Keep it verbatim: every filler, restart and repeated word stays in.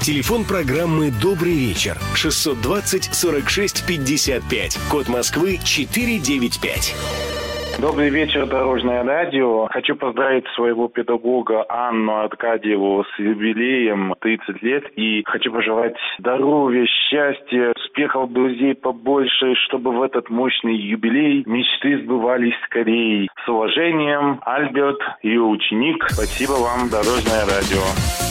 Телефон программы «Добрый вечер» шестьсот двадцать сорок шесть пятьдесят пять. Код Москвы четыреста девяносто пять. Добрый вечер, Дорожное радио. Хочу поздравить своего педагога Анну Аркадьеву с юбилеем тридцать лет. И хочу пожелать здоровья, счастья, успехов, друзей побольше, чтобы в этот мощный юбилей мечты сбывались скорее. С уважением, Альберт, ее ученик. Спасибо вам, Дорожное радио.